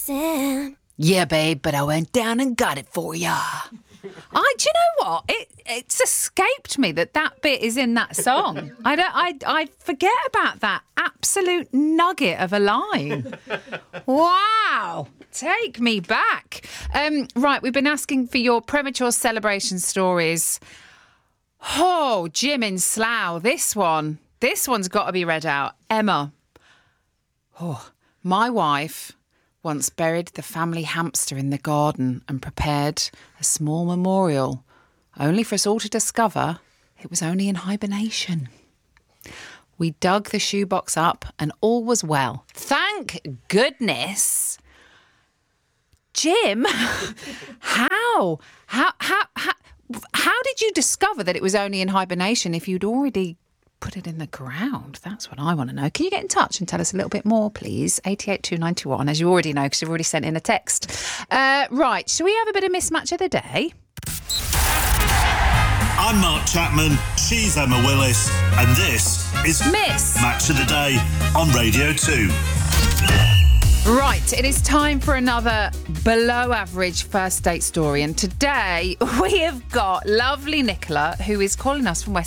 missing. Yeah, babe, but I went down and got it for ya. Do you know what? It's escaped me that bit is in that song. I forget about that absolute nugget of a line. Wow. Take me back. Right, we've been asking for your premature celebration stories. Oh, Jim in Slough. This one's got to be read out. Emma. Oh, my wife once buried the family hamster in the garden and prepared a small memorial, only for us all to discover it was only in hibernation. We dug the shoebox up and all was well. Thank goodness. Jim, how did you discover that it was only in hibernation if you'd already put it in the ground? That's what I want to know. Can you get in touch and tell us a little bit more, please? 88291, as you already know, because you've already sent in a text. Right, shall we have a bit of mismatch of the day? I'm Mark Chapman, she's Emma Willis, and this is Miss Match of the Day on Radio 2. Right, it is time for another below average first date story, and today we have got lovely Nicola, who is calling us from West